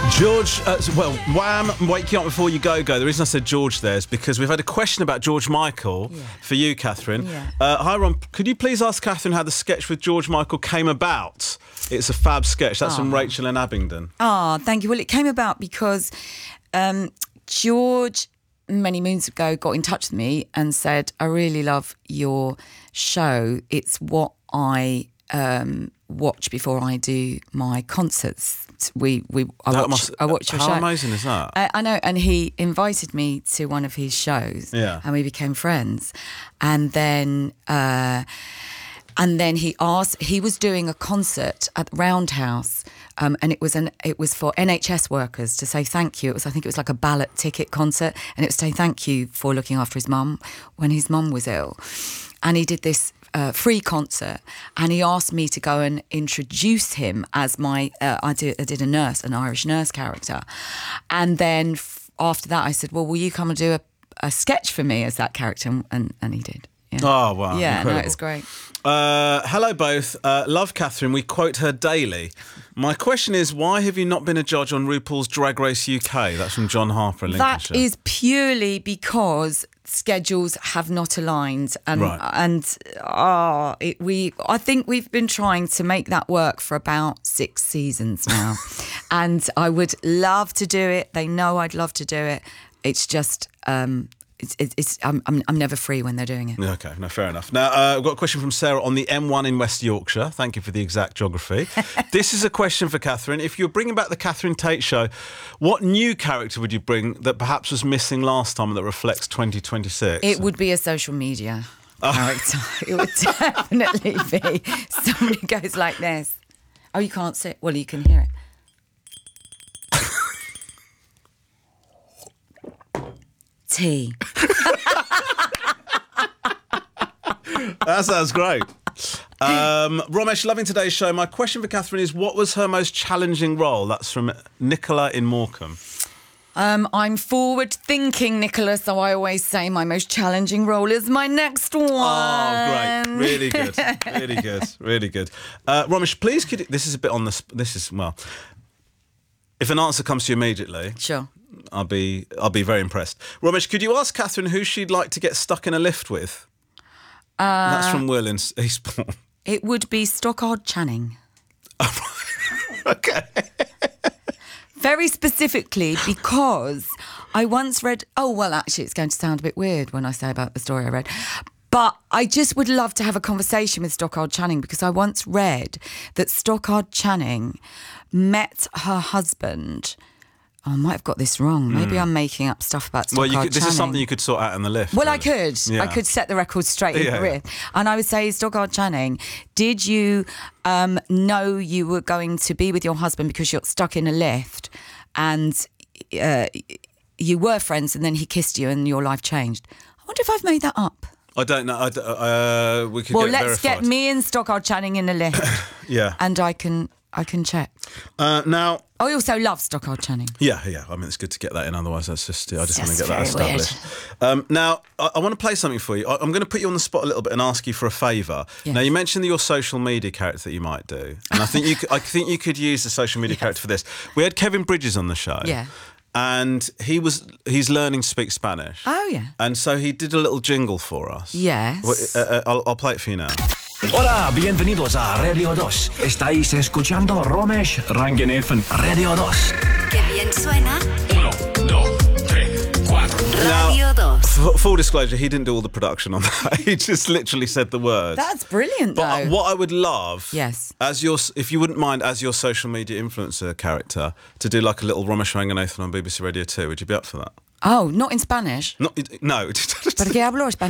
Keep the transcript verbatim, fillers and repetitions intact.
George, uh, well, Wham! Wake You Up Before You Go Go. The reason I said George there is because we've had a question about George Michael yeah. for you, Catherine. Yeah. Uh, hi, Ron. Could you please ask Catherine how the sketch with George Michael came about? It's a fab sketch. That's oh. from Rachel in Abingdon. Oh, thank you. Well, it came about because um, George, many moons ago, got in touch with me and said, I really love your show. It's what I um, watch before I do my concerts. We we I that watch must, I watch your how show. How amazing is that? I, I know, and he invited me to one of his shows, yeah. and we became friends. And then uh, and then he asked. He was doing a concert at Roundhouse, um, and it was an it was for N H S workers to say thank you. It was I think it was like a ballot ticket concert, and it was to say thank you for looking after his mum when his mum was ill. And he did this uh, free concert, and he asked me to go and introduce him as my. Uh, I did. I did a nurse, an Irish nurse character, and then f- after that, I said, "Well, will you come and do a, a sketch for me as that character?" And and, and he did. Yeah. Oh wow! Yeah, incredible. no, it was great. Uh, hello both. Uh, love Catherine. We quote her daily. My question is, why have you not been a judge on RuPaul's Drag Race U K? That's from John Harper in Lincolnshire. That is purely because schedules have not aligned, and right. and oh, it, we. I think we've been trying to make that work for about six seasons now, and I would love to do it. They know I'd love to do it. It's just. Um, It's, it's, it's, I'm, I'm, I'm never free when they're doing it. Okay, no, fair enough. Now, uh, I've got a question from Sarah on the M one in West Yorkshire. Thank you for the exact geography. This is a question for Catherine. If you're bringing back the Catherine Tate show, what new character would you bring that perhaps was missing last time and that reflects twenty twenty-six? It would be a social media oh. character. It would definitely be someone who goes like this. Oh, you can't see it? Well, you can hear it. Tea. That sounds great. Um, Romesh, loving today's show. My question for Catherine is, what was her most challenging role? That's from Nicola in Morecambe. Um, I'm forward thinking, Nicola, so I always say my most challenging role is my next one. Oh, great. Really good. Really good. Really good. Uh, Romesh, please, could you, this is a bit on the... This is, well... If an answer comes to you immediately... Sure. I'll be I'll be very impressed. Romesh, could you ask Catherine who she'd like to get stuck in a lift with? Uh, That's from Will in Eastbourne. It would be Stockard Channing. Okay. Very specifically because I once read... Oh, well, actually, it's going to sound a bit weird when I say about the story I read. But I just would love to have a conversation with Stockard Channing because I once read that Stockard Channing met her husband... Oh, I might have got this wrong. Maybe mm. I'm making up stuff about Stockard Well, you could, this Channing. is something you could sort out in the lift. Well, really. I could. Yeah. I could set the record straight in yeah, the riff. And I would say, Stockard Channing, did you um, know you were going to be with your husband because you're stuck in a lift and uh, you were friends and then he kissed you and your life changed? I wonder if I've made that up. I don't know. I, uh, we could well, get let's verified. get me and Stockard Channing in a lift. Yeah. And I can I can check. Uh, now... I also love Stockard Channing. Yeah, yeah. I mean, it's good to get that in. Otherwise, that's just... I just, just want to get that established. Um, now, I, I want to play something for you. I, I'm going to put you on the spot a little bit and ask you for a favour. Yes. Now, you mentioned your social media character that you might do. And I think you could, I think you could use the social media yes. character for this. We had Kevin Bridges on the show. Yeah. And he was he's learning to speak Spanish. Oh, yeah. And so he did a little jingle for us. Yes. Well, uh, I'll, I'll play it for you now. Hola, bienvenidos a Radio dos. Estáis escuchando Romesh Ranganathan Radio dos. Qué bien suena. Uno, dos, tres, cuatro. Radio dos. F- full disclosure, he didn't do all the production on that. He just literally said the words. That's brilliant, but though. What I would love, yes, as your, if you wouldn't mind, as your social media influencer character, to do like a little Romesh Ranganathan on B B C Radio two. Would you be up for that? Oh, not in Spanish. Not, no. Porque hablo español.